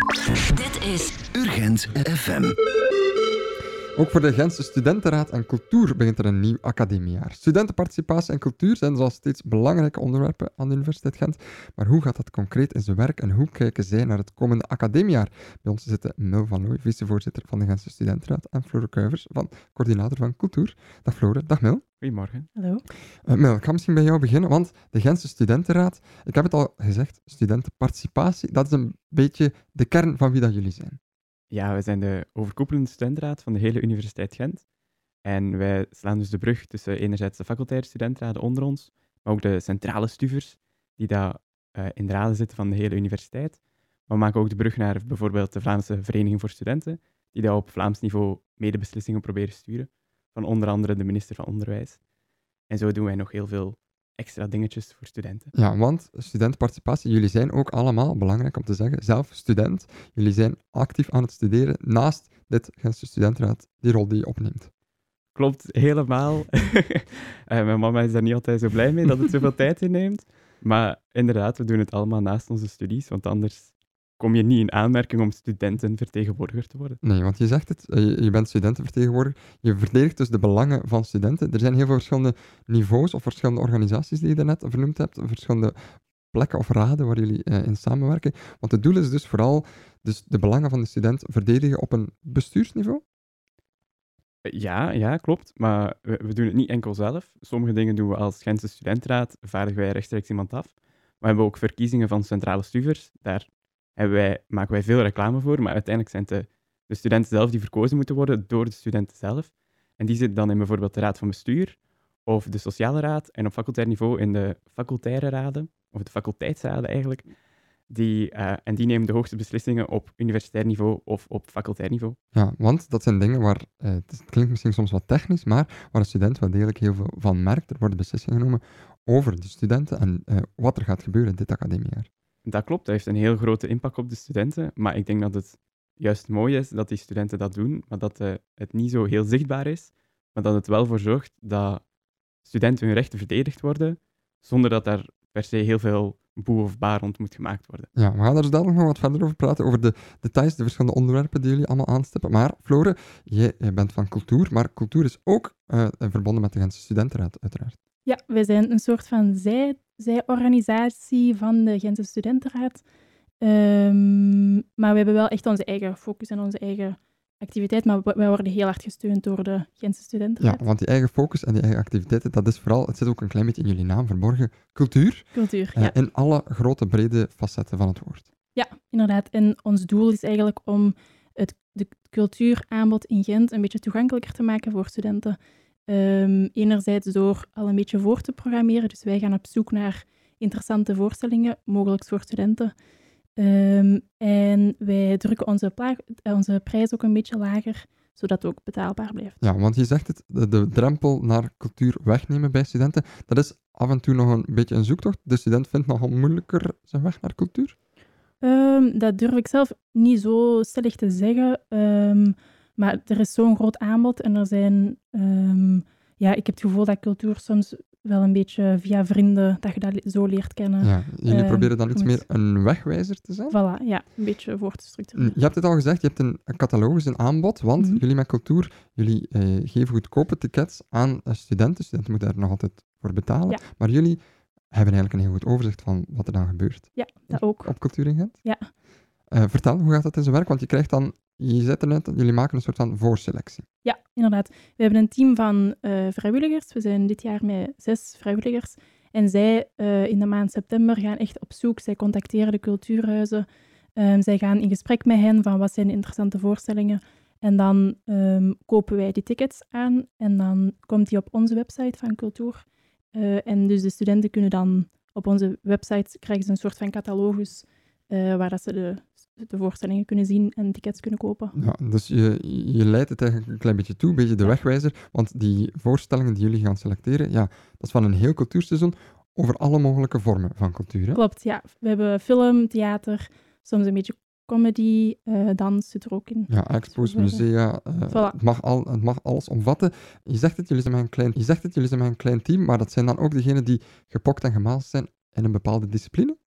Dit is Urgent FM. Ook voor de Gentse Studentenraad en Cultuur begint er een nieuw academiejaar. Studentenparticipatie en cultuur zijn zoals steeds belangrijke onderwerpen aan de Universiteit Gent. Maar hoe gaat dat concreet in zijn werk en hoe kijken zij naar het komende academiejaar? Bij ons zitten Mil van Looy, vicevoorzitter van de Gentse Studentenraad, en Flore Kuivers, coördinator van Cultuur. Dag Flore, dag Mil. Goedemorgen. Hallo. Mil, ik ga misschien bij jou beginnen, want de Gentse Studentenraad, ik heb het al gezegd, studentenparticipatie, dat is een beetje de kern van wie dat jullie zijn. Ja, we zijn de overkoepelende studentenraad van de hele Universiteit Gent. En wij slaan dus de brug tussen enerzijds de facultaire studentenraden onder ons, maar ook de centrale stuvers, die daar in de raden zitten van de hele universiteit. Maar we maken ook de brug naar bijvoorbeeld de Vlaamse Vereniging voor Studenten, die daar op Vlaams niveau medebeslissingen proberen te sturen, van onder andere de minister van Onderwijs. En zo doen wij nog heel veel extra dingetjes voor studenten. Ja, want studentenparticipatie, jullie zijn ook allemaal, belangrijk om te zeggen, zelf student. Jullie zijn actief aan het studeren naast dit Gentse Studentenraad, die rol die je opneemt. Klopt, helemaal. Mijn mama is daar niet altijd zo blij mee dat het zoveel tijd inneemt. Maar inderdaad, we doen het allemaal naast onze studies, want anders kom je niet in aanmerking om studentenvertegenwoordiger te worden. Nee, want je zegt het, je bent studentenvertegenwoordiger, je verdedigt dus de belangen van studenten. Er zijn heel veel verschillende niveaus of verschillende organisaties die je daarnet vernoemd hebt, verschillende plekken of raden waar jullie in samenwerken. Want het doel is dus vooral de belangen van de student verdedigen op een bestuursniveau? Ja, klopt. Maar we doen het niet enkel zelf. Sommige dingen doen we als Gentse Studentenraad, vaardigen wij rechtstreeks iemand af. Maar we hebben ook verkiezingen van centrale stuvers. Daar maken wij veel reclame voor, maar uiteindelijk zijn het de studenten zelf die verkozen moeten worden door de studenten zelf. En die zitten dan in bijvoorbeeld de raad van bestuur of de sociale raad en op facultair niveau in de facultaire raden, of de faculteitsraden eigenlijk. Die nemen de hoogste beslissingen op universitair niveau of op facultair niveau. Ja, want dat zijn dingen waar, het klinkt misschien soms wat technisch, maar waar een student wel degelijk heel veel van merkt. Er worden beslissingen genomen over de studenten en wat er gaat gebeuren dit academiejaar. Dat klopt, dat heeft een heel grote impact op de studenten, maar ik denk dat het juist mooi is dat die studenten dat doen, maar dat het niet zo heel zichtbaar is, maar dat het wel voor zorgt dat studenten hun rechten verdedigd worden, zonder dat daar per se heel veel boe of baar rond moet gemaakt worden. Ja, we gaan daar zo dadelijk nog wat verder over praten, over de details, de verschillende onderwerpen die jullie allemaal aanstippen. Maar Flore, jij bent van cultuur, maar cultuur is ook verbonden met de Gentse Studentenraad, uiteraard. Ja, wij zijn een soort van zijorganisatie van de Gentse Studentenraad. Maar we hebben wel echt onze eigen focus en onze eigen activiteit, maar wij worden heel hard gesteund door de Gentse Studentenraad. Ja, want die eigen focus en die eigen activiteiten, dat is vooral, het zit ook een klein beetje in jullie naam verborgen, cultuur. Cultuur, ja. In alle grote, brede facetten van het woord. Ja, inderdaad. En ons doel is eigenlijk om de cultuuraanbod in Gent een beetje toegankelijker te maken voor studenten. Enerzijds door al een beetje voor te programmeren. Dus wij gaan op zoek naar interessante voorstellingen, mogelijk voor studenten. En wij drukken onze prijs ook een beetje lager, zodat het ook betaalbaar blijft. Ja, want je zegt het, de drempel naar cultuur wegnemen bij studenten, dat is af en toe nog een beetje een zoektocht. De student vindt nogal moeilijker zijn weg naar cultuur? Dat durf ik zelf niet zo stellig te zeggen. Maar er is zo'n groot aanbod en er zijn... ik heb het gevoel dat cultuur soms wel een beetje via vrienden, dat je dat zo leert kennen. Ja, jullie proberen dan iets meer een wegwijzer te zijn? Voilà, ja, een beetje voor te structureren. Je hebt het al gezegd, je hebt een catalogus, een aanbod, want jullie met cultuur, jullie geven goedkope tickets aan studenten. Studenten moeten daar nog altijd voor betalen. Ja. Maar jullie hebben eigenlijk een heel goed overzicht van wat er dan gebeurt. Ja, dat ook. Op Cultuur in Gent? Ja. Vertel, hoe gaat dat in zijn werk? Want je krijgt dan, je zet er net, jullie maken een soort van voorselectie. Ja, inderdaad. We hebben een team van vrijwilligers. We zijn dit jaar met 6 vrijwilligers. En zij in de maand september gaan echt op zoek. Zij contacteren de cultuurhuizen. Zij gaan in gesprek met hen van wat zijn de interessante voorstellingen. En dan kopen wij die tickets aan. En dan komt die op onze website van cultuur. En dus de studenten kunnen dan op onze website krijgen ze een soort van catalogus waar dat ze de voorstellingen kunnen zien en tickets kunnen kopen. Ja, dus je leidt het eigenlijk een klein beetje toe, een beetje de wegwijzer, want die voorstellingen die jullie gaan selecteren, ja, dat is van een heel cultuurseizoen over alle mogelijke vormen van cultuur. Hè? Klopt, ja. We hebben film, theater, soms een beetje comedy, dans zit er ook in. Ja, expos, musea, Voilà. het mag alles omvatten. Je zegt het, jullie zijn met een klein team, maar dat zijn dan ook degenen die gepokt en gemaald zijn in een bepaalde discipline?